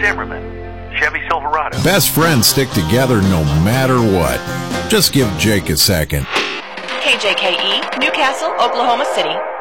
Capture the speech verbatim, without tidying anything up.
Zimmerman, Chevy Silverado. Best friends stick together no matter what. Just give Jake a second. K J K E, Newcastle, Oklahoma City.